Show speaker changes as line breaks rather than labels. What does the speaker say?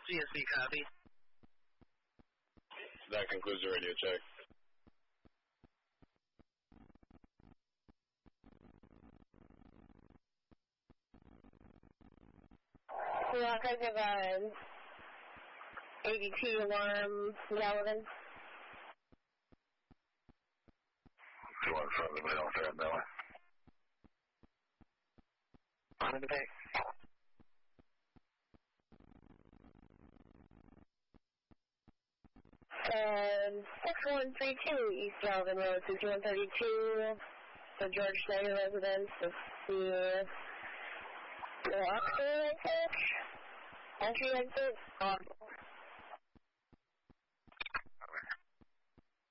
CSC copy.
That concludes the radio check.
Rock, I give 82 alarm relevant.
You want from the middle, fair Miller.
On the back.
And 6132 East Galvin Road, 6132, the George Snyder residence, the Oxford, I think. Entry exit.